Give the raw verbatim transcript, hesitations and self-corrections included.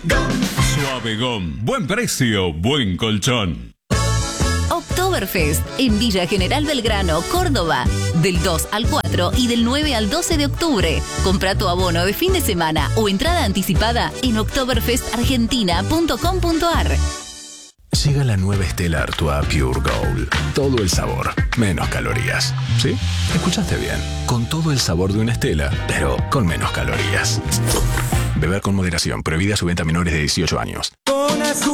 Suave Gom. Buen precio, buen colchón. Oktoberfest en Villa General Belgrano, Córdoba, del dos al cuatro y del nueve al doce de octubre. Compra tu abono de fin de semana o entrada anticipada en oktoberfest argentina punto com punto ar. Llega la nueva Stella Artois Pure Gold. Todo el sabor, menos calorías. ¿Sí? Escuchaste bien. Con todo el sabor de una Stella, pero con menos calorías. Beber con moderación. Prohibida su venta a menores de dieciocho años.